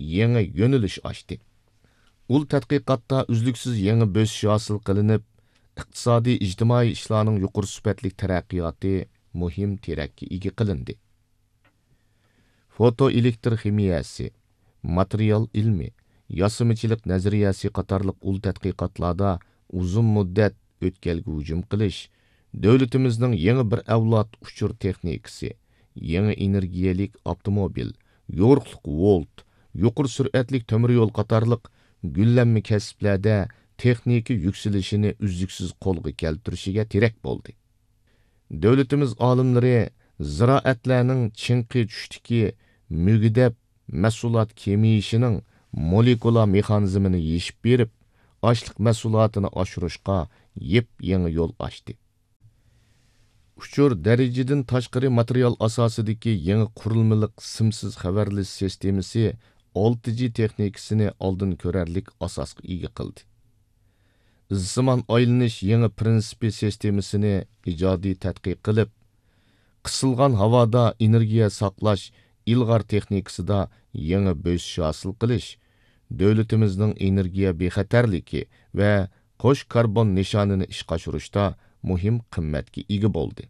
yangi yo'nalish ochdi. Ul tadqiqotda uzluksiz yangi bösish hosil qilinib, iqtisodiy ijtimoiy ishlarning yuqori sifatli taraqqiyoti muhim terakka ega qilindi. Fotoelektr ximiyasi, material ilmi, yasimichilik nazariyasi qatorliq ul tadqiqotlarda uzun muddat o'tkalga hujum qilish, davlatimizning yangi bir avlod uchur texnikasi, yangi energiyalik avtomobil, yorug'liq volt, yuqori sur'atli temir yo'l qatorliq gullanma kasblarda texnika yukselishini uzluksiz qo'lga keltirishiga terak bo'ldi. Davlatimiz olimlari ziroatlarning chinqi tushdiki mügidab mahsulot kemiyishining molekula mexanizmini yeshib berib, ochliq mahsulotini oshirishga yangi yo'l ochdi. Uchur darajadan tashqari material asosidagi yangi qurilmaliq simsiz xabarlash sistemasi 6G texnikasini oldin ko'rarlik asosga ega qildi. Zaman aylanish yangi prinsipi sistemasini ijodiy tadqiq qilib, qisilgan havoda energiya saqlash ilg'or texnikasida yangi bösish hosil qilish, davlatimizning energiya bexatarligi va qo'sh karbon nishonini ishga oshirishda muhim qimmatga ega bo'ldi.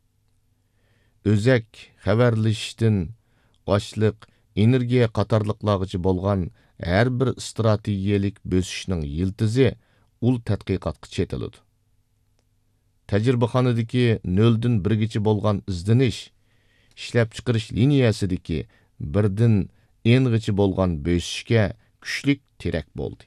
O'zak xabarlashishdan ochliq energiya qatorliqlargacha bo'lgan har bir strategiyalik bösishning yiltizi ul tadqiqotga chetiladi. Tajribaxonadagi 0dan 1gacha bo'lgan izdinish, ishlab chiqarish liniyasidagi 1dan n'gacha bo'lgan bösishga kuchlik terak bo'ldi.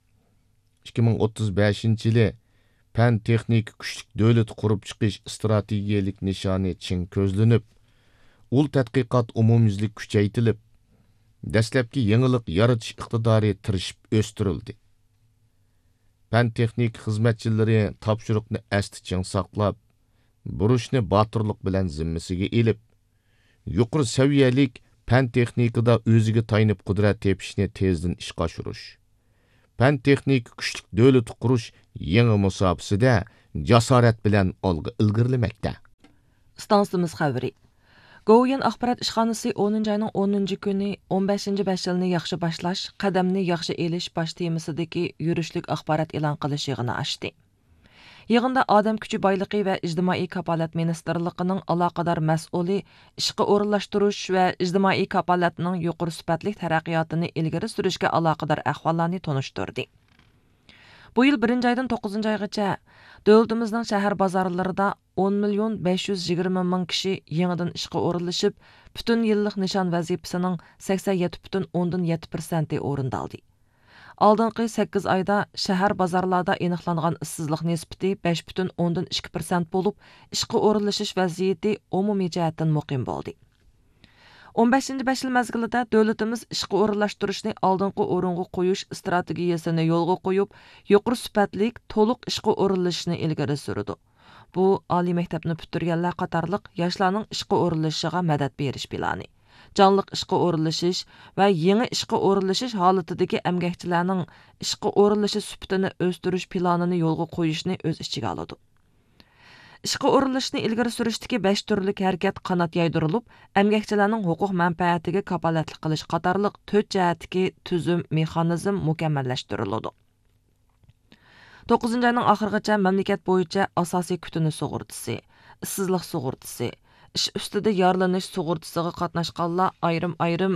2035-yili fan texnik kuchlik davlat qurib chiqish strategiyalik nishoni chin ko'zlanib, ul tadqiqot umumyuzlik kuchaytirilib, dastlabki yangilik yaratish iqtidori tirishib o'stirildi. Fan texnik xizmatchilari topshiriqni asti chin saqlab, burishni botirlik bilan zimmasiga elib, yuqori saviyalik fan texnikada o'ziga tayinib qudrat tepishni tezdan ishga oshirish, fan texnik kuchlik davlat qurish yangi musobaqasida jasorat bilan olg'a ilgirlamoqda. Stansimiz xabari. Go'yan axborot ishxonasi 10-oyning 10-kuni 15-5 yilni yaxshi boshlash, qadamni yaxshi elish bosh temasidagi yurishlik axborot e'lon qilish yig'ini ochdi. Yig'inda Odam kuchi boyligi va ijtimoiy kafolat ministrligining aloqador mas'uli ishga o'rinlashtirish va ijtimoiy kafolatning yuqori sifatli taraqqiyotini ilgari surishga aloqador ahvollarni tanishtirdi. Bu yil 1-oydan 9-oygacha davlatimizning shahar bozorlarida 10,520,000 kishi yangidan ishga o'rinlashib, butun yillik nishon vazifasining 87,7% o'rindaldi. Oldingi 8 oyda shahar bozorlarda aniqlangan ishsizlik nisbati 5,2% bo'lib, ishga o'rinlashish vaziyati umumiy jihatdan muqim bo'ldi. 15-5 yil mezgilida davlatimiz ishga o'rinlashtirishni oldingi o'ringa qo'yish strategiyasini yo'lga qo'yib, yuqori sifatli to'liq ishga o'rinlashishni ilgari surdi. Bu oliy maktabni bitirganlar qatorliq yoshlarning ishga o'rinlashishiga madad berish plani, jonliq ishga o'rinlashish va yangi ishga o'rinlashish holatidagi emgakchilarning ishga o'rinlashish sifatini o'stirish planini yo'lga qo'yishni o'z ichiga oladi. Ishga o'rinlashishni ilgari surishdagi 5 turlik harakat qanot yaydirilib, emgakchilarning huquq manfaatiga kafolatlik qilish qatorliq 4 jihatdagi tuzum mexanizm mukammallashtiriladi. 9-oyning oxirigacha mamlakat bo'yicha asosiy kutunish sug'urtasi, ishsizlik sug'urtasi, ish ustida yorlanish sug'urtasiga qatnashganlar ayrim-ayrim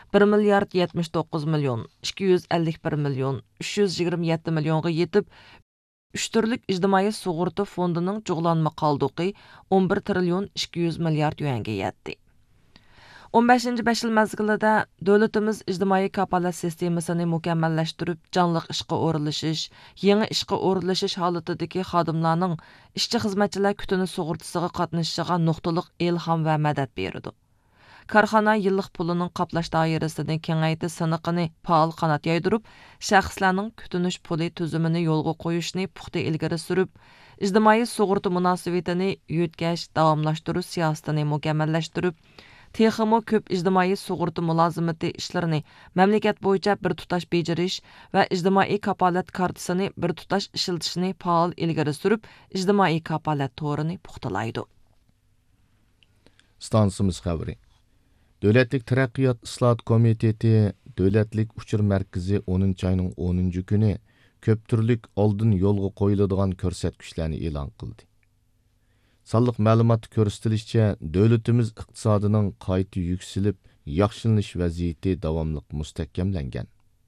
1,79,251,327 millionga yetib, 3 turlik ijtimoiy sug'urta fondining jug'lanma qoldiqi 11,200 milliard yuanga yetdi. 15-5 yil mezgilida davlatimiz ijtimoiy kafolat sistemasini mukammallashtirib, jonliq ishga o'rinlashish, yangi ishga o'rinlashish holatidagi xodimlarning ishchi xizmatchilar kutunish sug'urtasiga qatnashishiga nuqtaliq ilhom va madad berdi. Korxona yillik pulining qoplash doirasini kengaytirish siniqini faol qanot yaydirib, shaxslarning kutunish puli tuzumini yo'lga qo'yishni puxta ilgari surib, ijtimoiy sug'urta munosabatini yo'tkash, davomlashtirish siyosatini mukammallashtirib, texmo ko'p ijtimoiy sug'urta mulozimati ishlarini mamlakat bo'yicha bir tutash bejirish va ijtimoiy kafolat kartasini bir tutash ishlatishni faol ilgari surib, ijtimoiy kafolat to'rini puxtalaydi. Stansimiz xabari. Dövlətlik Tərəqqiyat İslahat Komiteti, Dövlətlik Uçur Mərkəzi 10 ayının 10 günü köp türlük oldun yolga qoyuladigan ko'rsatkichlarni e'lon qildi. Sonliq ma'lumotda ko'rsatilishicha, davlatimiz iqtisodining qayta yuksilib, yaxshilanish vaziyati davomli mustahkamlangan.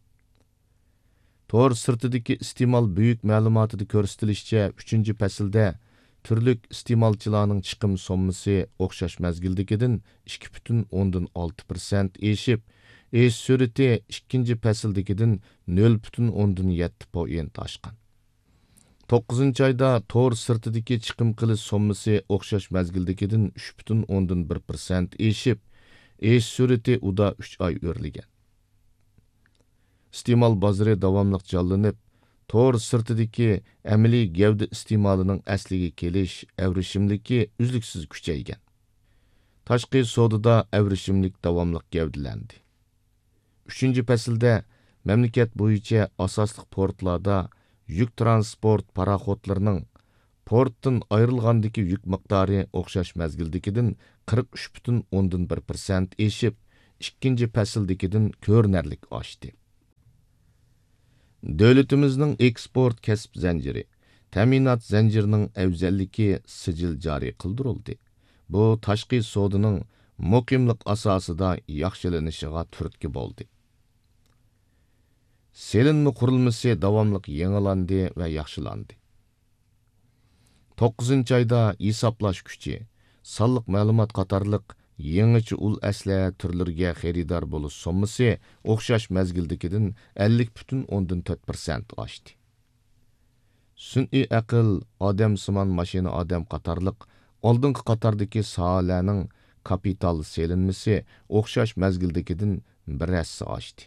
Tor sirtidagi iste'mol buyuk ma'lumotida ko'rsatilishicha, 3-faslda turlik iste'molchilarning chiqim sommasi o'xshash mazgildagidan 2,6% eshib, surati 2-fasldagidan 0,7% oshgan. 9 ayda tor sirtidagi chiqim qilish sommasi o'xshash mazgildagidan 3,1% eshib, surati uda 3 oy o'rligan. İste'mol bozori davomli jonlanib, tor sirtidagi amaliy gavda iste'molining asliga kelish avrishimligi uzluksiz kuchaygan. Tashqi savdoda avrishimlik davomli gavdalandi. 3-faslda mamlakat bo'yicha asosli portlarda yük transport paraxodlarining portdan ayrilgandagi yük miqdori o'xshash mazgildagidan 43,1% eshib, 2-fasldagidan ko'rinarli oshdi. Davlatimizning eksport kasb zanjiri, ta'minot zanjirining afzalligi sijil joriy qildirildi. Bu tashqi savdoning muqimlik asosida yaxshilanishiga turtki bo'ldi. Selinma qurilmasi davomli yangilandi va yaxshilandi. 9 ayda hisoblash kuchi, sonliq ma'lumot qatorliq yangicha ul asliha turlariga xaridor bo'lish sommasi o'xshash mazgildagidan 50,4% oshdi. Sun'iy aql, odamsimon mashina odam qatorliq oldingi qatordagi sohalarning kapital selinmasi o'xshash mazgildagidan 1% oshdi.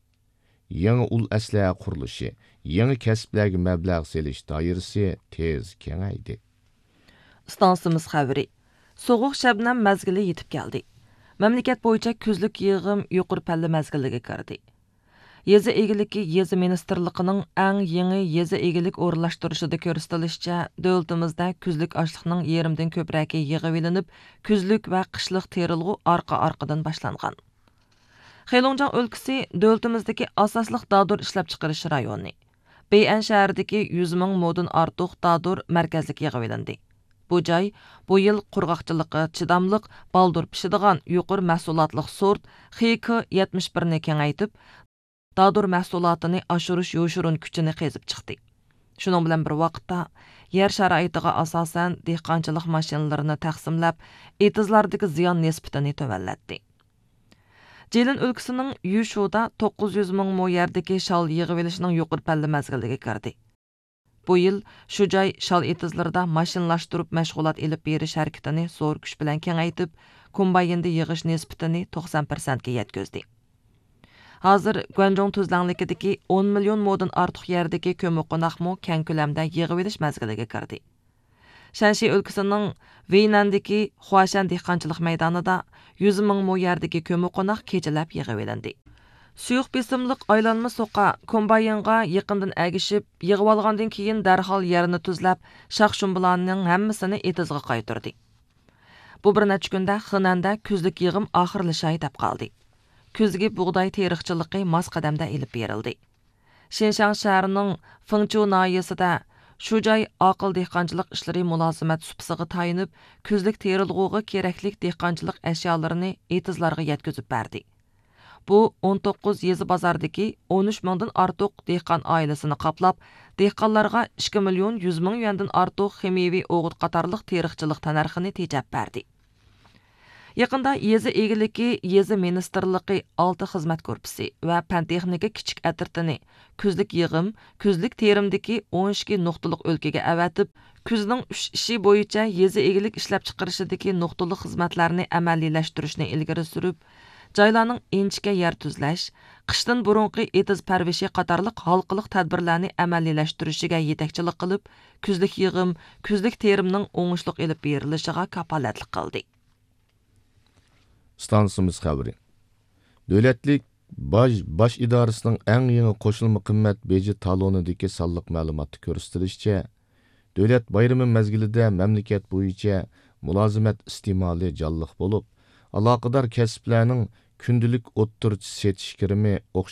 Yangi ul asliha qurilishi, yangi kasblarga mablag' selish doirasi tez kengaydi. Stansimiz xabari. Soğuq şəbnəm məzgili yetib gəldi. Məmləkət boyunca küzlük yığım yuqur pəlli məzgiliga kirdi. Yezi egiliki Yezi Ministerliğinin ən yeni yezi egilik o'rinlashtirishida ko'rsatilishicha, davlatimizda küzlük açlıqning yerimdan ko'pragi yig'ib elinib, küzlük va qishliq terilg'u orqa-orqadan boshlangan. Xeylonjang o'lkasi davlatimizdagi asosliq dadur ishlab chiqarish rayoni. Beyan shahridagi 100 ming modan ortiq dadur markazlik yig'ib elindi. Bu joy bu yil qurg'oqchiliqqa chidamliq, baldur pishadigan yuqori mahsulotliq sort XK71 ni kengaytib, dadur mahsulotini oshirish yo'shurun kuchini qezib chiqdi. Shuning bilan bir vaqtda yer sharoitiga asosan dehqonchilik mashinalarini taqsimlab, etizlardagi ziyon nisbatini to'vallatdi. Jelin o'lkasining Yushuda 900 ming mo yerdagi shal yig'ib elishining yuqori palli mazgiliga kirdi. Bu yil shu joy shal etizlarida mashinalashtirib mashg'ulot elib berish harakatini zo'r kuch bilan kengaytib, kombaynda yig'ish nisbatini 90% ga yetkazdi. Hozir Guanzhong tuzlanligidagi 10 million modan ortiq yerdagi ko'miqo'naqmo keng ko'lamda yig'ib elish mazgiliga kirdi. Shanxi o'lkasining Veynandagi Huashan dehqonchilik maydonida 100 ming mo yerdagi ko'miqo'naq kechalab yig'ib elindi. Suyuq besimliq aylanma soqa kombaynga yaqindan agishib, yig'ib olgandan keyin darhol yerni tuzlab, shaq-shumbularning hammasini etizga qaytardi. Bu bir necha kunda Xinanda kuzlik yig'im oxirlashay deb qoldi. Kuzgi bug'doy teriqchiligi mos qadamda elib berildi. Shenshan shahrining Fengchu noyasida shu joy aql dehqonchilik ishlari mulozimat supsiga tayinib, kuzlik terilg'uga keraklik dehqonchilik ashyolarini etizlarga yetkazib berdi. Bu 19 yezi bozordagi 13 mingdan ortiq dehqon oilasini qoplab, dehqonlarga 2 million 100 ming yuandan ortiq ximiyaviy o'g'it qatorliq teriqchilik tanarxini tejab berdi. Yaqında yezi egiliki Yezi Ministerliği 6 xizmat korpusi va pan texnika kichik atirtini kuzlik yig'im, kuzlik terimdagi 12 nuqtaliq o'lkaga avatib, kuzning 3 ishi bo'yicha yezi egilik ishlab chiqarishidagi nuqtaliq xizmatlarni amaliylashtirish ilgari surib, joylarning inchga yer tuzlash, qishdan burunqi etiz parvishi qatorliq halqiliq tadbirlarni amaliylashtirilishiga yetakchilik qilib, kuzlik yig'im, kuzlik terimning o'ngishliq elib berilishiga kapolatlik qildi. Stansimiz xabari. Davlatlik baş idorasining eng yangi qo'shilma qimmat beji talonidagi sonliq ma'lumotni ko'rsatilishicha, davlat bayrami mazgilida mamlakat bo'yicha mulozimat iste'moli jonliq bo'lib, aloqador kasblarning kundalik o'ttirchi setish kirimi